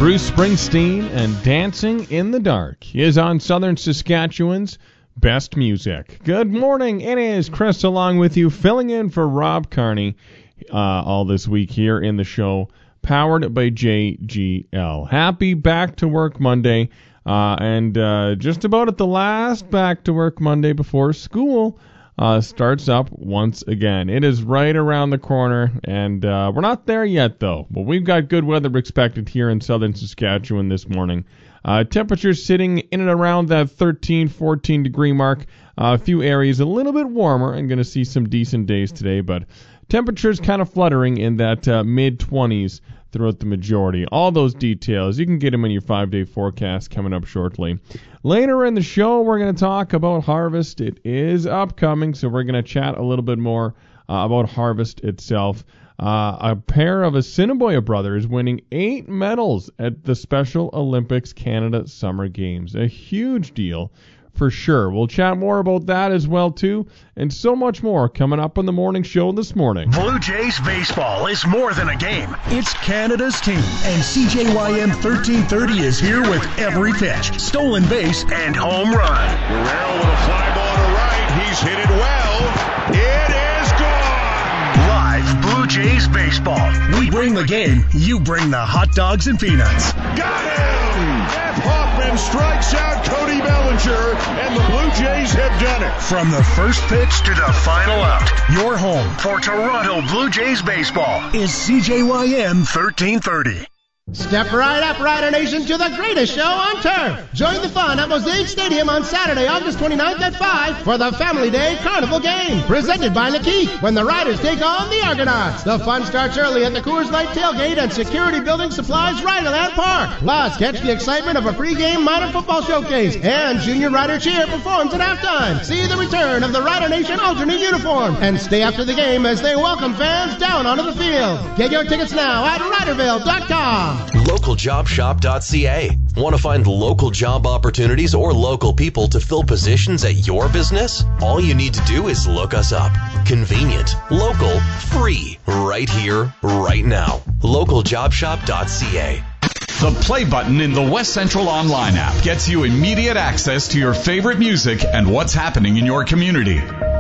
Bruce Springsteen and Dancing in the Dark is on Southern Saskatchewan's Best Music. Good morning. It is Chris along with you, filling in for Rob Carney all this week here in the show, powered by JGL. Happy Back to Work Monday, and just about at the last Back to Work Monday before school starts up once again. It is right around the corner, and we're not there yet, though. But we've got good weather expected here in southern Saskatchewan this morning. Temperatures sitting in and around that 13, 14 degree mark. A few areas a little bit warmer. I'm going to see some decent days today, but temperatures kind of fluttering in that mid-20s throughout the majority. All those details, you can get them in your 5-day forecast coming up shortly. Later in the show, we're going to talk about harvest. It is upcoming, so we're going to chat a little bit more about harvest itself. A pair of Assiniboia brothers winning 8 medals at the Special Olympics Canada Summer Games. A huge deal for sure. We'll chat more about that as well, too, and so much more coming up on the morning show this morning. Blue Jays baseball is more than a game. It's Canada's team, and CJYM 1330 is here with every pitch, stolen base, and home run. Guerrero with a fly ball to right. He's hit it well. It is gone. Live Blue Jays baseball. We bring the game. You bring the hot dogs and peanuts. Got him! Jeff Hoffman strikes out Cody Bellinger, and the Blue Jays have done it. From the first pitch to the final out, your home for Toronto Blue Jays baseball is CJYM 1330. Step right up, Rider Nation, to the greatest show on turf. Join the fun at Mosaic Stadium on Saturday, August 29th at 5 for the Family Day Carnival Game, presented by Lakeith, when the Riders take on the Argonauts. The fun starts early at the Coors Light Tailgate and Security Building Supplies Riderland Park. Plus, catch the excitement of a pregame minor football showcase, and Junior Rider Cheer performs at halftime. See the return of the Rider Nation alternate uniform, and stay after the game as they welcome fans down onto the field. Get your tickets now at Riderville.com. LocalJobShop.ca. Want to find local job opportunities or local people to fill positions at your business? All you need to do is look us up. Convenient, local, free, right here, right now. LocalJobShop.ca. The play button in the West Central Online app gets you immediate access to your favorite music and what's happening in your community.